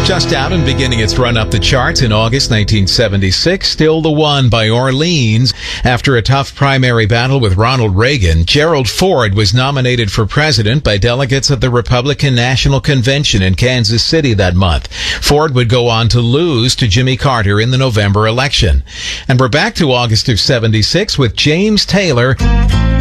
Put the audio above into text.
Just out and beginning its run up the charts in August 1976, Still the One by Orleans. After a tough primary battle with Ronald Reagan, Gerald Ford was nominated for president by delegates at the Republican National Convention in Kansas City that month. Ford would go on to lose to Jimmy Carter in the November election. And we're back to August of 76 with James Taylor.